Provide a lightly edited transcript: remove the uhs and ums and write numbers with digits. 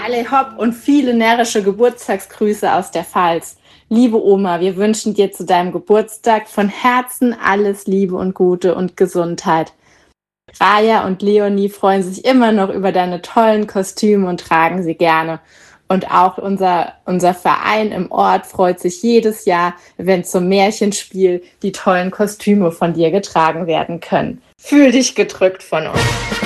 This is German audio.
Alle hopp und viele närrische Geburtstagsgrüße aus der Pfalz. Liebe Oma, wir wünschen dir zu deinem Geburtstag von Herzen alles Liebe und Gute und Gesundheit. Raja und Leonie freuen sich immer noch über deine tollen Kostüme und tragen sie gerne. Und auch unser Verein im Ort freut sich jedes Jahr, wenn zum Märchenspiel die tollen Kostüme von dir getragen werden können. Fühl dich gedrückt von uns.